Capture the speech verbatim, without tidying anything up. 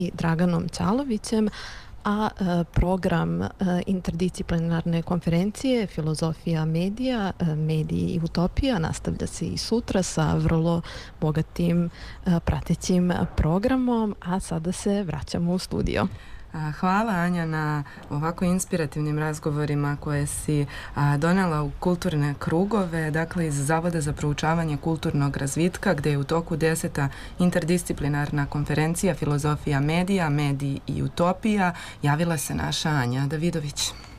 Draganom Ćalovićem, a program interdisciplinarne konferencije Filozofija medija, mediji i utopija nastavlja se i sutra sa vrlo bogatim pratećim programom, a sada se vraćamo u studio. Hvala, Anja, na ovako inspirativnim razgovorima koje si donela u kulturne krugove, dakle iz Zavoda za proučavanje kulturnog razvitka, gde je u toku deseta interdisciplinarna konferencija Filozofija medija, mediji i utopija. Javila se naša Anja Davidović.